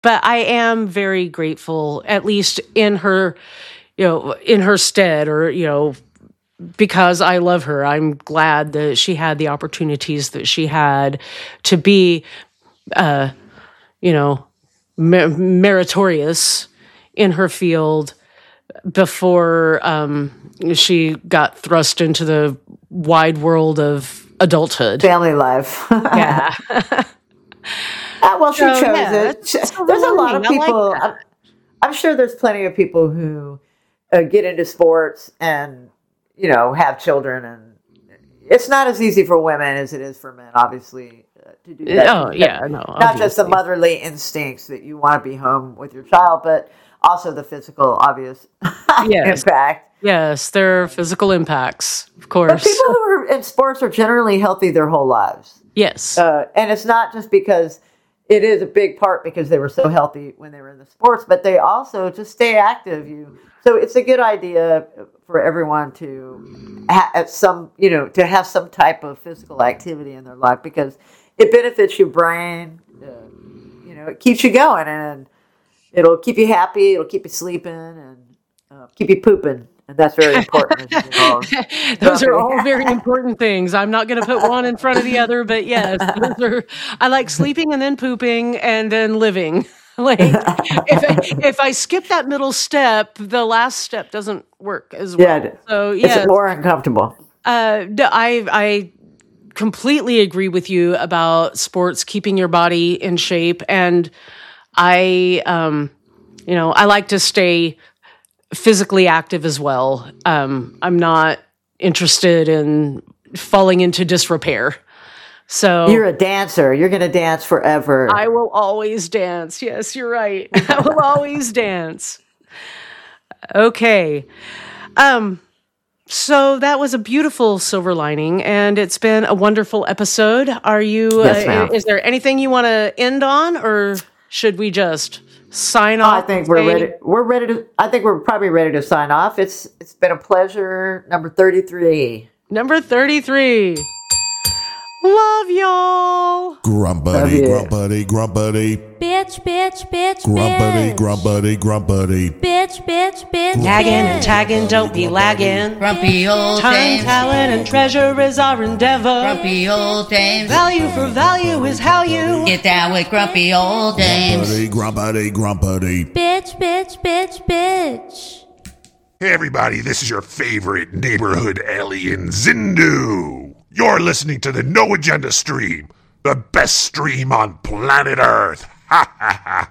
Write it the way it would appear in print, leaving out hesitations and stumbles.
but I am very grateful, at least in her, in her stead, or, because I love her. I'm glad that she had the opportunities that she had to be, meritorious in her field before she got thrust into the wide world of adulthood. Family life. Yeah. Well, she chose it. There's a lot of people. Like I'm sure there's plenty of people who get into sports and, have children. And it's not as easy for women as it is for men, obviously, to do that. Oh, yeah. No, not just the motherly instincts that you want to be home with your child, but also the physical, obvious impact. Yes, there are physical impacts, of course. But people who are in sports are generally healthy their whole lives. Yes. And it's not just because it is a big part because they were so healthy when they were in the sports, but they also just stay active. So it's a good idea for everyone to have some type of physical activity in their life because it benefits your brain. It keeps you going and it'll keep you happy. It'll keep you sleeping and keep you pooping. And that's very important. Those are all very important things. I'm not going to put one in front of the other, but yes, I like sleeping and then pooping and then living. Like if I skip that middle step, the last step doesn't work as well. Yeah, so it's more uncomfortable. I completely agree with you about sports keeping your body in shape, and I like to stay physically active as well. I'm not interested in falling into disrepair. So you're a dancer. You're going to dance forever. I will always dance. Yes, you're right. I will always dance. Okay. So that was a beautiful silver lining, and it's been a wonderful episode. Are you? Yes, is there anything you want to end on, or should we just sign off? I think we're ready. We're ready to. I think we're probably ready to sign off. It's been a pleasure. Number 33. Number 33. Love y'all. Grumpity, grumpity, grumpity. Bitch, bitch, bitch, Grumpity, bitch. grumpity, grumpity. Bitch, bitch, bitch, Nagging and bitch. tagging, don't be lagging. Grumpy old Time, dames. talent, and treasure is our endeavor. Grumpy old dames. Value for value is how you Get down with grumpy old dames. Grumpity, grumpity, grumpity. Bitch, bitch, bitch, bitch. Hey everybody, this is your favorite neighborhood alien, Zindu. You're listening to the No Agenda stream, the best stream on planet Earth. Ha ha ha.